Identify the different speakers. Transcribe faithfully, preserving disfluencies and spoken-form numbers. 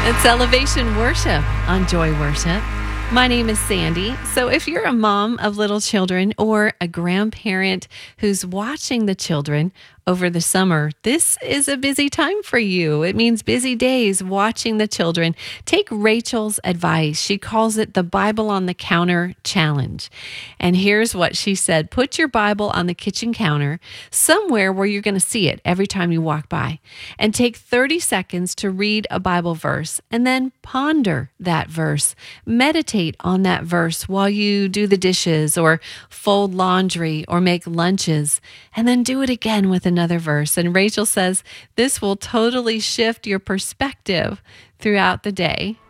Speaker 1: It's Elevation Worship on Joy Worship. My name is Sandy. So if you're a mom of little children or a grandparent who's watching the children over the summer, this is a busy time for you. It means busy days watching the children. Take Rachel's advice. She calls it the Bible on the Counter Challenge. And here's what she said. Put your Bible on the kitchen counter, somewhere where you're going to see it every time you walk by, and take thirty seconds to read a Bible verse and then ponder that verse. Meditate on that verse while you do the dishes or fold laundry or make lunches, and then do it again with another verse. And Rachel says this will totally shift your perspective throughout the day.